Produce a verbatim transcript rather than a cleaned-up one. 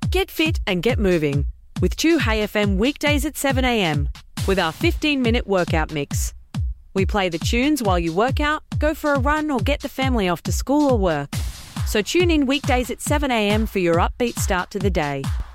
Get fit and get moving with two Hey F M weekdays at seven a m with our fifteen minute workout mix. We play the tunes while you work out, go for a run or get the family off to school or work. So tune in weekdays at seven a m for your upbeat start to the day.